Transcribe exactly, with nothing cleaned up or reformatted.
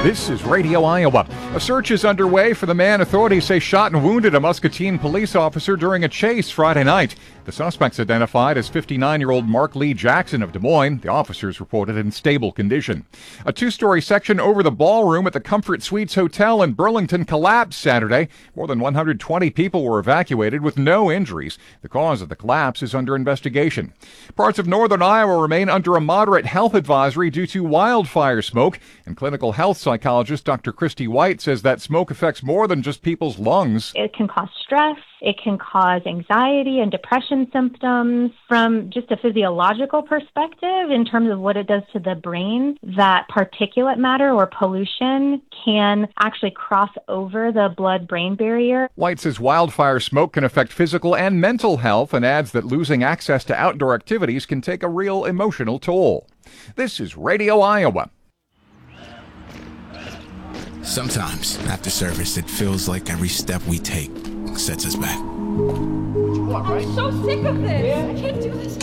This is Radio Iowa. A search is underway for the man authorities say shot and wounded a Muscatine police officer during a chase Friday night. The suspect's identified as fifty-nine-year-old Mark Lee Jackson of Des Moines. The officer's reported in stable condition. A two-story section over the ballroom at the Comfort Suites Hotel in Burlington collapsed Saturday. More than one hundred twenty people were evacuated with no injuries. The cause of the collapse is under investigation. Parts of northern Iowa remain under a moderate health advisory due to wildfire smoke, and clinical health psychologist Doctor Christy White says that smoke affects more than just people's lungs. It can cause stress. It can cause anxiety and depression symptoms. From just a physiological perspective, in terms of what it does to the brain, that particulate matter or pollution can actually cross over the blood-brain barrier. White says wildfire smoke can affect physical and mental health and adds that losing access to outdoor activities can take a real emotional toll. This is Radio Iowa. Sometimes, after service, it feels like every step we take sets us back. I'm so sick of this. I can't do this.